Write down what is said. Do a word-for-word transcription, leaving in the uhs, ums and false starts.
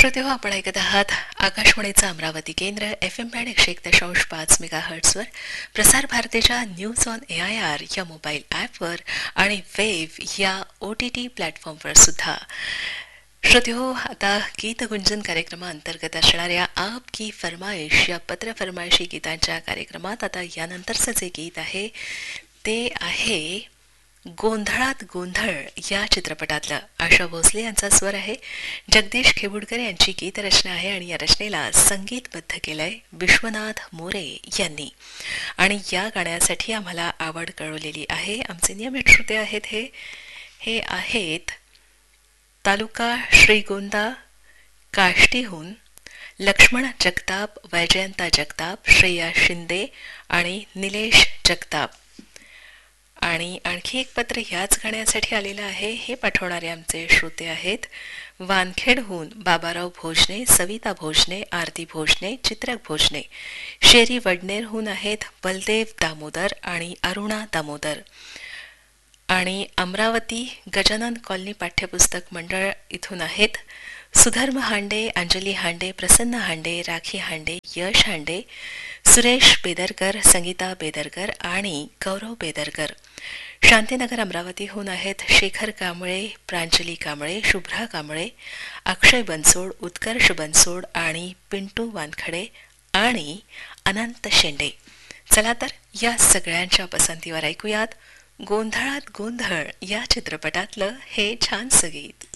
श्रोते हो, आपण ऐकत आहात आकाशवाणीचं अमरावती केंद्र एफ एम बँड एकशे एक दशांश पाच मेगा हर्ट्सवर, प्रसार भारतीच्या news on A I R या मोबाईल ॲपवर आणि वेव्ह या ओ टी टी प्लॅटफॉर्मवर सुद्धा. श्रोते हो, आता गीत गुंजन कार्यक्रमाअंतर्गत असणाऱ्या आप की फरमाईश या पत्र फरमाईशी गीतांच्या कार्यक्रमात आता यानंतरचं जे गीत आहे ते आहे गोंधळात गोंधळ या चित्रपटातलं. आशा भोसले यांचा स्वर आहे, जगदीश खेबुडकर यांची गीतरचना आहे आणि या रचनेला संगीतबद्ध केलंय विश्वनाथ मोरे यांनी. आणि या गाण्यासाठी आम्हाला आवड कळवलेली आहे, आमचे नियमित श्रोते आहेत हे हे आहेत तालुका श्रीगोंदा काष्टीहून लक्ष्मण जगताप, वैजयंता जगताप, श्रेया शिंदे आणि निलेश जगताप. आणि आणखी एक पत्र ह्याच गाण्यासाठी आलेलं आहे. हे पाठवणारे आमचे श्रोते आहेत वानखेडहून बाबाराव भोजने, सविता भोजने, आरती भोजने, चित्रक भोजने. शेरी वडनेरहून आहेत बलदेव दामोदर आणि अरुणा दामोदर. आणि अमरावती गजानन कॉलनी पाठ्यपुस्तक मंडळ इथून आहेत सुधर्म हांडे, अंजली हांडे, प्रसन्न हांडे, राखी हांडे, यश हांडे, सुरेश बेदरकर, संगीता बेदरकर आणि गौरव बेदरकर. शांतीनगर अमरावतीहून आहेत शेखर कांबळे, प्रांजली कांबळे, शुभ्रा कांबळे, अक्षय बनसोड, उत्कर्ष बनसोड आणि पिंटू वानखडे आणि अनंत शेंडे. चला तर या सगळ्यांच्या पसंतीवर ऐकूयात गोंधळात गोंधळ या चित्रपटातलं हे छानसं गीत.